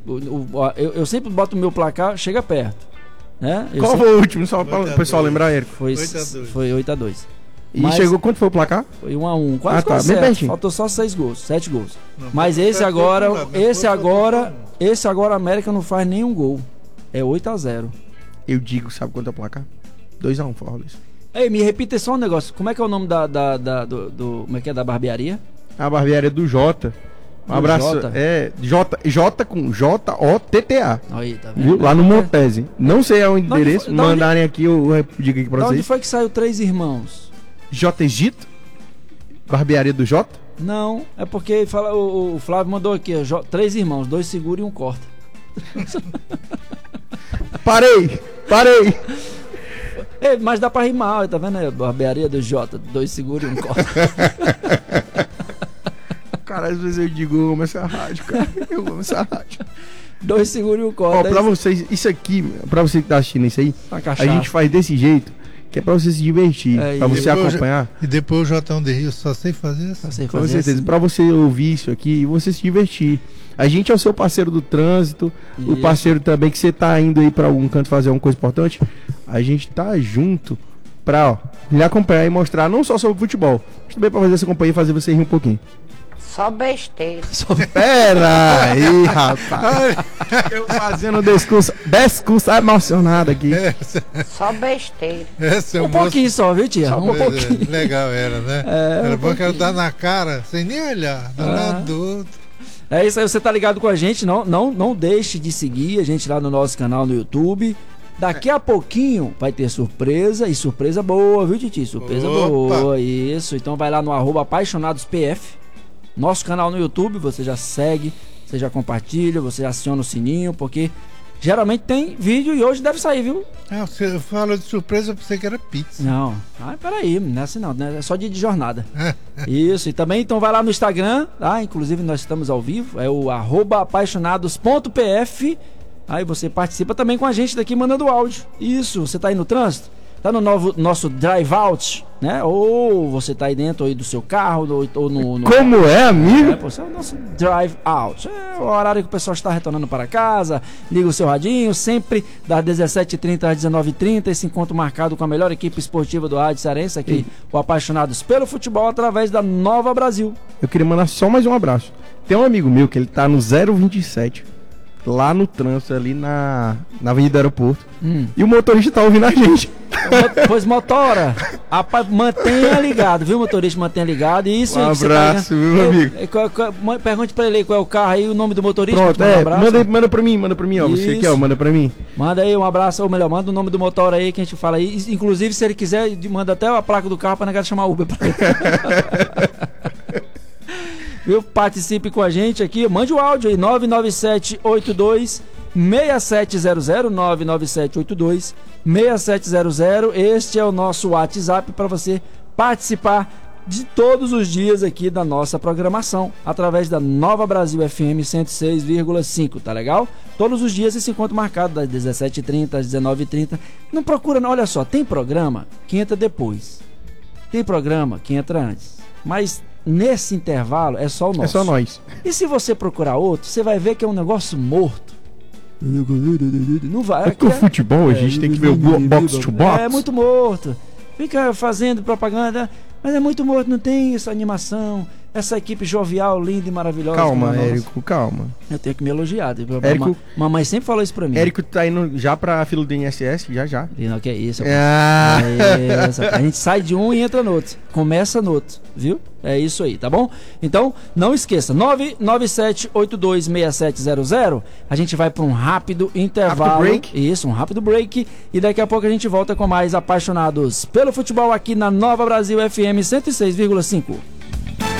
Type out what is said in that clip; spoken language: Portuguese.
Eu sempre boto o meu placar, chega perto. Né? Qual foi o último? Só para o pessoal lembrar, Érico. Foi 8-2. E mas chegou, quanto foi o placar? Foi 1-1, quase certo. Faltou só 7 gols. Não, mas esse agora, a América não faz nenhum gol. É 8-0. Eu digo, sabe quanto é o placar? 2-1, Fortaleza. Ei, me repita só um negócio. Como é que é o nome como é que é da barbearia? A barbearia do Jota. Um abraço. Jota. J com J-O-T-T-A. Aí, tá vendo? Lá no Montese. Não sei o endereço. Mandarem aqui, eu digo aqui pra vocês. Onde foi que saiu 3 Irmãos? J Egito? Barbearia do Jota? Não, é porque o Flávio mandou aqui, 3 irmãos, 2 segura e 1 corta. Parei! Ei, mas dá pra rimar, tá vendo aí? Barbearia do Jota, 2 segura e 1 corta. Cara, às vezes eu digo, eu amo essa rádio, cara. Eu amo essa rádio. 2 segura e 1 corta. Ó, pra vocês, isso aqui, pra você que tá assistindo isso aí, a gente faz desse jeito. Que é pra você se divertir, pra você acompanhar. E depois o Jotão de Rio só sei fazer isso? Com certeza, pra você ouvir isso aqui e você se divertir. A gente é o seu parceiro do trânsito, o parceiro também que você tá indo aí pra algum canto fazer alguma coisa importante. A gente tá junto pra lhe acompanhar e mostrar não só sobre futebol, mas também pra fazer essa companhia e fazer você rir um pouquinho. Só besteira. Pera aí, rapaz. Eu fazendo discurso emocionado aqui. Só besteira. Um pouquinho só, viu, tia? Um pouquinho. Legal era, né? Era bom que ela dar na cara, sem nem olhar. Do lado do outro. É isso aí, você tá ligado com a gente. Não deixe de seguir a gente lá no nosso canal no YouTube. Daqui a pouquinho vai ter surpresa, e surpresa boa, viu, Titi? Surpresa boa, isso. Então vai lá no @apaixonadospf. Nosso canal no YouTube, você já segue, você já compartilha, você aciona o sininho, porque geralmente tem vídeo e hoje deve sair, viu? Você falou de surpresa, eu pensei que era pizza. Não, peraí, não é assim não, é só dia de jornada. Isso, e também então vai lá no Instagram, tá? Inclusive nós estamos ao vivo, é o @apaixonados.pf. Aí você participa também com a gente daqui mandando áudio. Isso, você tá aí no trânsito? Tá no nosso drive out, né? Ou você tá aí dentro aí do seu carro, ou no... Como é, amigo? É o nosso drive out. É o horário que o pessoal está retornando para casa. Liga o seu radinho, sempre das 17h30 às 19h30. Esse encontro marcado com a melhor equipe esportiva do rádio cearense aqui, o Apaixonados pelo Futebol, através da Nova Brasil. Eu queria mandar só mais um abraço. Tem um amigo meu que ele tá no 027. Lá no trânsito, ali na Avenida Aeroporto. E o motorista tá ouvindo a gente. Pois, motora, mantenha ligado, viu, motorista? Mantenha ligado. Isso, um abraço, tá, viu, amigo? Pergunte pra ele qual é o carro aí, o nome do motorista. Pronto, manda pra mim, ó. Isso. Você aqui, ó, manda pra mim. Manda aí um abraço, ou melhor, manda o nome do motor aí que a gente fala aí. Inclusive, se ele quiser, manda até a placa do carro pra negar chamar Uber pra ele. Viu? Participe com a gente aqui, mande o áudio aí, 99782 6700, 99782 6700. Este é o nosso WhatsApp para você participar de todos os dias aqui da nossa programação, através da Nova Brasil FM 106,5, tá legal? Todos os dias esse encontro marcado das 17h30 às 19h30. Não procura não, olha só, tem programa que entra depois, tem programa que entra antes, mas nesse intervalo é só o nosso. É só nós. E se você procurar outro, você vai ver que é um negócio morto. Não vai. É que o futebol, a gente tem que ver o box to box. É muito morto. Fica fazendo propaganda, mas é muito morto, não tem essa animação, essa equipe jovial, linda e maravilhosa. Calma, Érico, calma. Eu tenho que me elogiar. Érico, mamãe sempre falou isso pra mim. Érico tá indo já pra fila do INSS, já. Não, que é isso. A gente sai de um e entra no outro. Começa no outro, viu? É isso aí, tá bom? Então, não esqueça, 997826700. A gente vai para um rápido intervalo. Isso, um rápido break. E daqui a pouco a gente volta com mais Apaixonados pelo Futebol aqui na Nova Brasil FM 106,5.